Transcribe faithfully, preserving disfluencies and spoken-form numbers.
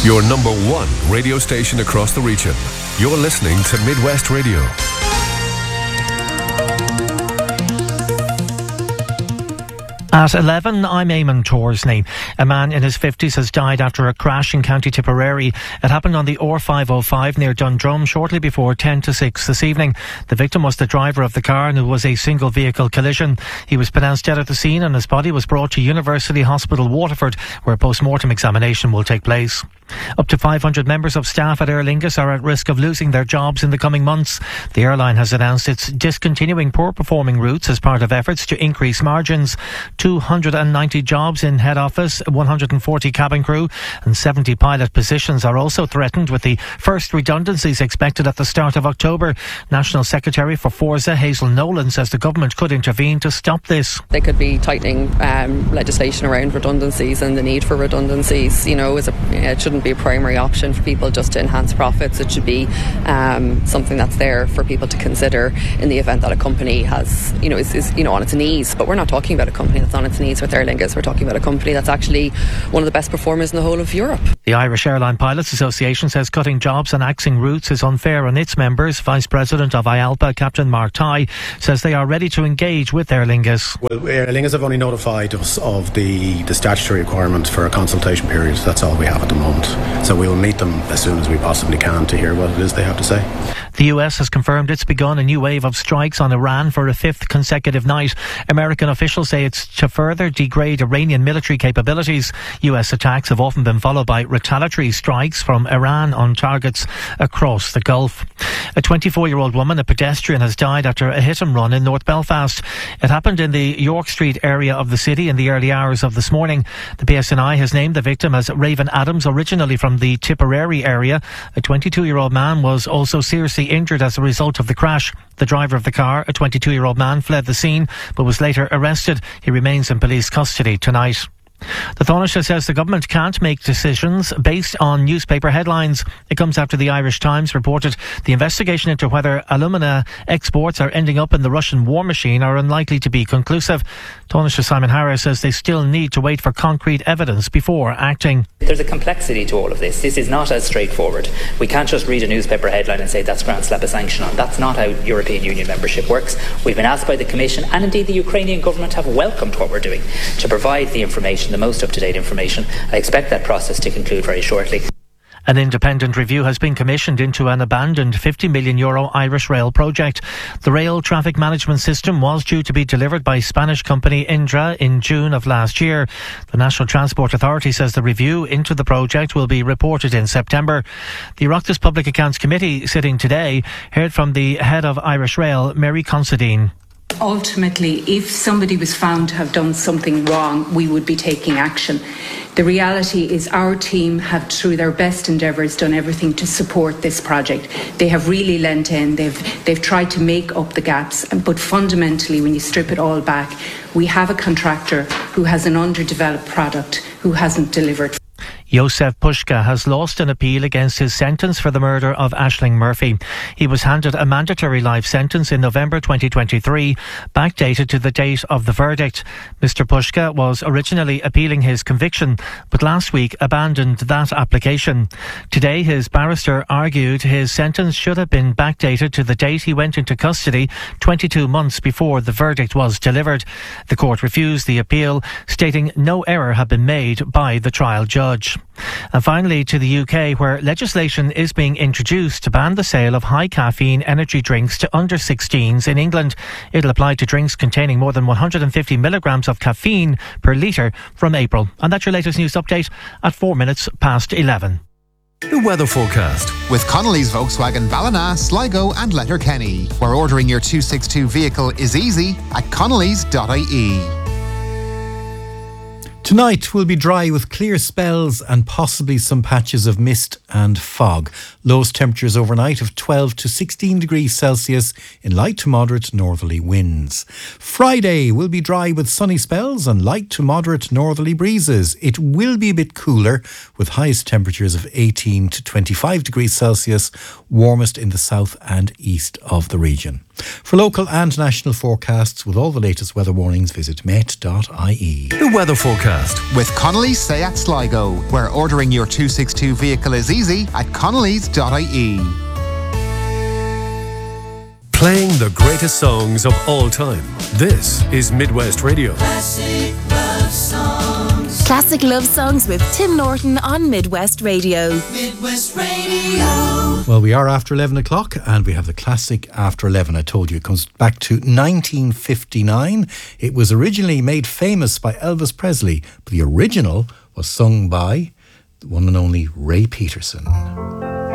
Your number one radio station across the region. You're listening to Midwest Radio. At eleven, I'm Eamon Torsney. A man in his fifties has died after a crash in County Tipperary. It happened on the R five oh five near Dundrum shortly before ten to six this evening. The victim was the driver of the car and it was a single vehicle collision. He was pronounced dead at the scene and his body was brought to University Hospital Waterford, where a post-mortem examination will take place. Up to five hundred members of staff at Aer Lingus are at risk of losing their jobs in the coming months. The airline has announced it's discontinuing poor-performing routes as part of efforts to increase margins. two hundred ninety jobs in head office, one hundred forty cabin crew and seventy pilot positions are also threatened, with the first redundancies expected at the start of October. National Secretary for Forza, Hazel Nolan, says the government could intervene to stop this. They could be tightening um, legislation around redundancies, and the need for redundancies, you know, is a, it shouldn't be a primary option for people just to enhance profits. It should be um, something that's there for people to consider in the event that a company has, you know, is, is you know on its knees. But we're not talking about a company that's on its knees with Aer Lingus. We're talking about a company that's actually one of the best performers in the whole of Europe. The Irish Airline Pilots Association says cutting jobs and axing routes is unfair on its members. Vice President of I A L P A, Captain Mark Tighe, says they are ready to engage with Aer Lingus. Well, Aer Lingus have only notified us of the, the statutory requirement for a consultation period. That's all we have at the moment. So we will meet them as soon as we possibly can to hear what it is they have to say. The U S has confirmed it's begun a new wave of strikes on Iran for a fifth consecutive night. American officials say it's to further degrade Iranian military capabilities. U S attacks have often been followed by retaliatory strikes from Iran on targets across the Gulf. A twenty-four-year-old woman, a pedestrian, has died after a hit and run in North Belfast. It happened in the York Street area of the city in the early hours of this morning. The P S N I has named the victim as Raven Adams, originally from the Tipperary area. A twenty-two-year-old man was also seriously injured as a result of the crash. The driver of the car, a twenty-two-year-old man, fled the scene but was later arrested. He remains in police custody tonight. The Taoiseach says the government can't make decisions based on newspaper headlines. It comes after the Irish Times reported the investigation into whether alumina exports are ending up in the Russian war machine are unlikely to be conclusive. Taoiseach Simon Harris says they still need to wait for concrete evidence before acting. There's a complexity to all of this. This is not as straightforward. We can't just read a newspaper headline and say that's grand, slap a sanction on. That's not how European Union membership works. We've been asked by the Commission, and indeed the Ukrainian government have welcomed what we're doing, to provide the information, the most up-to-date information. I expect that process to conclude very shortly. An independent review has been commissioned into an abandoned fifty million euro Irish Rail project. The rail traffic management system was due to be delivered by Spanish company Indra in June of last year. The National Transport Authority says the review into the project will be reported in September. The Oireachtas Public Accounts Committee, sitting today, heard from the head of Irish Rail, Mary Considine. Ultimately, if somebody was found to have done something wrong, we would be taking action. The reality is our team have, through their best endeavours, done everything to support this project. They have really lent in, they've, they've tried to make up the gaps, but fundamentally, when you strip it all back, we have a contractor who has an underdeveloped product who hasn't delivered. Jozef Puszka has lost an appeal against his sentence for the murder of Aisling Murphy. He was handed a mandatory life sentence in November twenty twenty-three, backdated to the date of the verdict. Mister Puszka was originally appealing his conviction, but last week abandoned that application. Today, his barrister argued his sentence should have been backdated to the date he went into custody, twenty-two months before the verdict was delivered. The court refused the appeal, stating no error had been made by the trial judge. And finally, to the U K, where legislation is being introduced to ban the sale of high caffeine energy drinks to under sixteens in England. It'll apply to drinks containing more than one hundred fifty milligrams of caffeine per litre from April. And that's your latest news update at four minutes past eleven. The weather forecast with Connolly's Volkswagen Ballina, Sligo and Letterkenny, where ordering your two sixty-two vehicle is easy at connellys dot I E. Tonight will be dry with clear spells and possibly some patches of mist and fog. Lowest temperatures overnight of twelve to sixteen degrees Celsius in light to moderate northerly winds. Friday will be dry with sunny spells and light to moderate northerly breezes. It will be a bit cooler with highest temperatures of eighteen to twenty-five degrees Celsius, warmest in the south and east of the region. For local and national forecasts with all the latest weather warnings, visit met dot I E. The weather forecast podcast. With Connolly's Seat Sligo, where ordering your two sixty-two vehicle is easy at connellys dot I E. Playing the greatest songs of all time. This is Midwest Radio. Classic love songs. Classic love songs with Tim Norton on Midwest Radio. Midwest Radio. Well, we are after eleven o'clock and we have the classic after eleven. I told you it comes back to nineteen fifty-nine. It was originally made famous by Elvis Presley, but the original was sung by the one and only Ray Peterson.